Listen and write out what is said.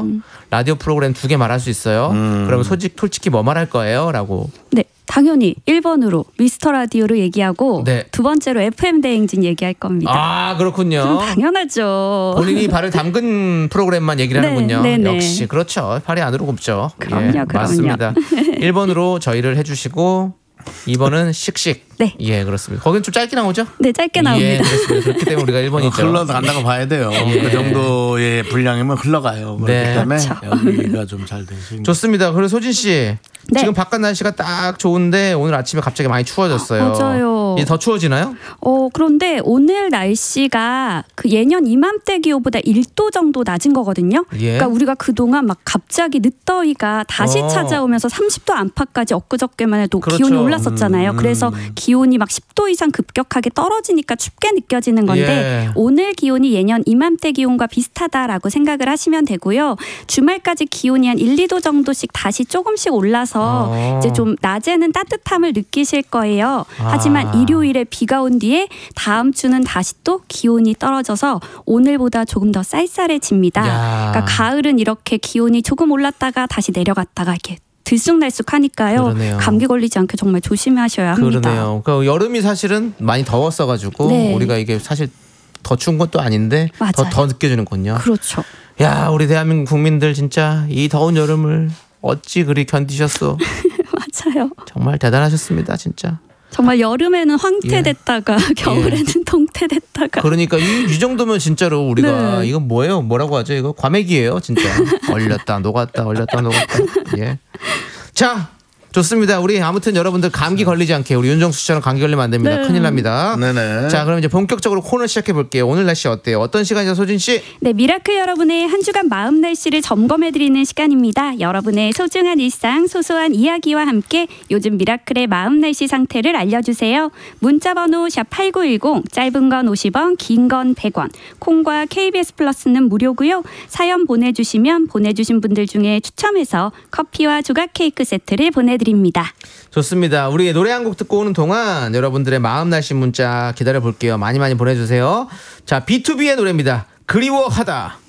라디오 프로그램 2개 말할 수 있어요. 그러면 솔직히 뭐 말할 거예요? 라고. 네. 당연히 1번으로 미스터 라디오를 얘기하고 네. 두 번째로 FM 대행진 얘기할 겁니다. 아, 그렇군요. 당연하죠. 본인이 발을 담근 프로그램만 얘기를 네, 하는군요. 네네. 역시 그렇죠. 발이 안으로 굽죠. 그럼요. 맞습니다. 1번으로 저희를 해주시고 2번은 씩씩. 네. 예, 그렇습니다. 거긴 좀 짧게 나오죠? 네, 짧게 예, 나옵니다. 그렇습니다. 그렇기 때문에 우리가 1번이죠. 흘러간다고 봐야 돼요. 그 정도의 분량이면 흘러가요. 그렇기 네. 때문에 그렇죠. 여기가 좀 잘 되시는. 좋습니다. 그리고 소진 씨, 네. 지금 바깥 날씨가 딱 좋은데 오늘 아침에 갑자기 많이 추워졌어요. 맞아요. 이제 더 추워지나요? 그런데 오늘 날씨가 그 예년 이맘때 기온보다 1도 정도 낮은 거거든요. 예. 그러니까 우리가 그동안 막 갑자기 늦더위가 다시 찾아오면서 30도 안팎까지 엊그저께만 해도 그렇죠. 기온이 올랐었잖아요. 그래서 기온이 막 10도 이상 급격하게 떨어지니까 춥게 느껴지는 건데 예. 오늘 기온이 예년 이맘때 기온과 비슷하다라고 생각을 하시면 되고요. 주말까지 기온이 한 1, 2도 정도씩 다시 조금씩 올라서 이제 좀 낮에는 따뜻함을 느끼실 거예요. 하지만 일요일에 비가 온 뒤에 다음 주는 다시 또 기온이 떨어져서 오늘보다 조금 더 쌀쌀해집니다. 야. 그러니까 가을은 이렇게 기온이 조금 올랐다가 다시 내려갔다가 이렇게 들쑥날쑥하니까요. 그러네요. 감기 걸리지 않게 정말 조심하셔야 합니다. 그러네요. 그러니까 여름이 사실은 많이 더웠어가지고 네. 우리가 이게 사실 더 추운 것도 아닌데 맞아요. 더 느껴지는군요. 그렇죠. 야, 우리 대한민국 국민들 진짜 이 더운 여름을 어찌 그리 견디셨어. 맞아요. 정말 대단하셨습니다, 진짜. 정말 여름에는 황태됐다가 겨울에는 동태됐다가 그러니까 이 정도면 진짜로 우리가 네. 이건 뭐예요? 뭐라고 하죠? 이거 과메기예요, 진짜. 얼렸다 녹았다 얼렸다 녹았다. 예. 자, 좋습니다. 우리 아무튼 여러분들 감기 걸리지 않게 우리 윤정수 씨처럼 감기 걸리면 안 됩니다. 네. 큰일 납니다. 네네. 자, 그럼 이제 본격적으로 코너 시작해 볼게요. 오늘 날씨 어때요? 어떤 시간이죠, 소진 씨? 네, 미라클 여러분의 한 주간 마음 날씨를 점검해드리는 시간입니다. 여러분의 소중한 일상, 소소한 이야기와 함께 요즘 미라클의 마음 날씨 상태를 알려주세요. 문자번호 샵8910, 짧은 건 50원, 긴 건 100원, 콩과 KBS 플러스는 무료고요. 사연 보내주시면 보내주신 분들 중에 추첨해서 커피와 조각 케이크 세트를 보내드립니다. 좋습니다. 우리 노래 한 곡 듣고 오는 동안 여러분들의 마음 날씨 문자 기다려 볼게요. 많이 보내주세요. 자, B2B의 노래입니다. 그리워하다.